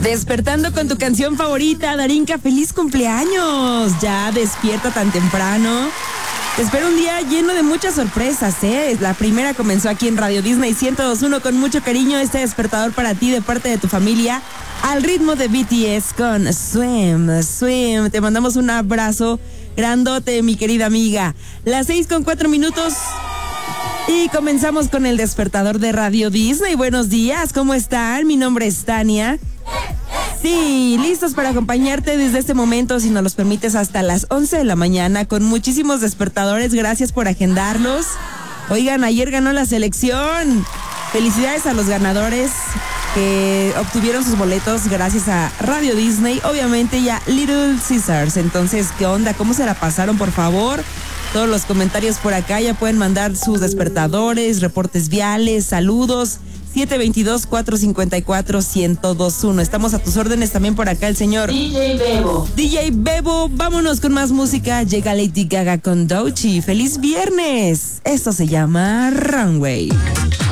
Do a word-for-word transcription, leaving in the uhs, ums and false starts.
Despertando con tu canción favorita, Darinka, feliz cumpleaños. Ya despierta tan temprano. Te espero un día lleno de muchas sorpresas, ¿eh? La primera comenzó aquí en Radio Disney ciento dos punto uno con mucho cariño. Este despertador para ti de parte de tu familia, al ritmo de B T S con Swim, Swim. Te mandamos un abrazo grandote, mi querida amiga. Las seis con cuatro minutos y comenzamos con el despertador de Radio Disney. Buenos días, ¿cómo están? Mi nombre es Tania. Sí, listos para acompañarte desde este momento, si nos los permites, hasta las once de la mañana, con muchísimos despertadores. Gracias por agendarlos. Oigan, ayer ganó la selección. Felicidades a los ganadores que obtuvieron sus boletos gracias a Radio Disney, obviamente, y a Little Caesars. Entonces, ¿qué onda? ¿Cómo se la pasaron, por favor? Todos los comentarios por acá, ya pueden mandar sus despertadores, reportes viales, saludos. siete dos dos, cuatro cinco cuatro, uno cero dos uno. Estamos a tus órdenes también por acá el señor D J Bebo. D J Bebo, vámonos con más música. Llega Lady Gaga con Doechii. ¡Feliz viernes! Esto se llama Runway.